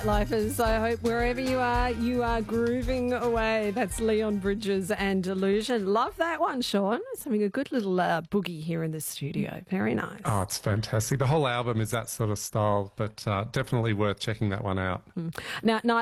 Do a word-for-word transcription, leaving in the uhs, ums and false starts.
Lifers, I hope wherever you are, you are grooving away. That's Leon Bridges and Delusion. Love that one, Sean. It's having a good little uh, boogie here in the studio. Very nice. Oh, it's fantastic. The whole album is that sort of style, but uh, definitely worth checking that one out. Mm. Now,